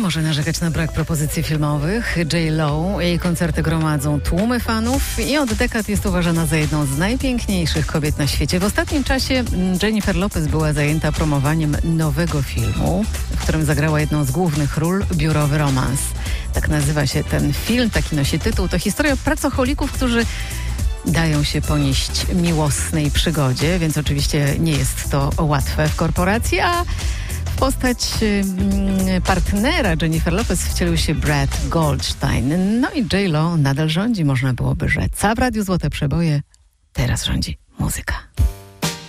może narzekać na brak propozycji filmowych. J.Lo, jej koncerty gromadzą tłumy fanów i od dekad jest uważana za jedną z najpiękniejszych kobiet na świecie. W ostatnim czasie Jennifer Lopez była zajęta promowaniem nowego filmu, w którym zagrała jedną z głównych ról, Biurowy romans. Tak nazywa się ten film, taki nosi tytuł. To historia pracocholików, którzy dają się ponieść miłosnej przygodzie, więc oczywiście nie jest to łatwe w korporacji, a w postać partnera Jennifer Lopez wcielił się Brad Goldstein. No i J.Lo nadal rządzi, można byłoby rzec. A w Radiu Złote Przeboje teraz rządzi muzyka.